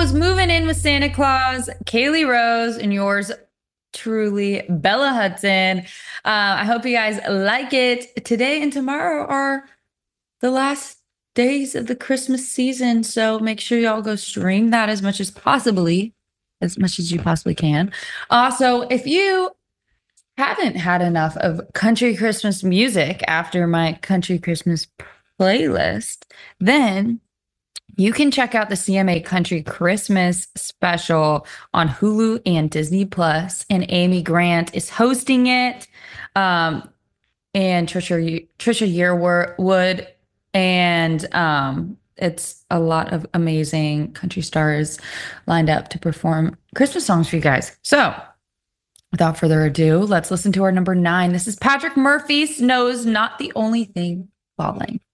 was moving in with Santa Claus, Kaylee Rose, and yours truly, Bella Hudson. I hope you guys like it. Today and tomorrow are the last days of the Christmas season, so make sure y'all go stream that as much as you possibly can. Also, if you haven't had enough of country Christmas music after my country Christmas playlist, then you can check out the CMA Country Christmas special on Hulu and Disney Plus, and Amy Grant is hosting it. And Trisha Yearwood, and it's a lot of amazing country stars lined up to perform Christmas songs for you guys. So, without further ado, let's listen to our number 9. This is Patrick Murphy, Snow's Not the Only Thing Falling.